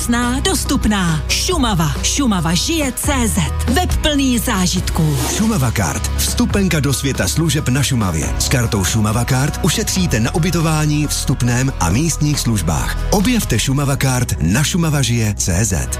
Sná dostupná. Šumava. Šumava žije CZ. Web plný zážitků. Šumava Kart. Vstupenka do světa služeb na Šumavě. S kartou Šumava Kart ušetříte na ubytování, vstupném a místních službách. Objevte Šumava Kart na šumavažije.cz.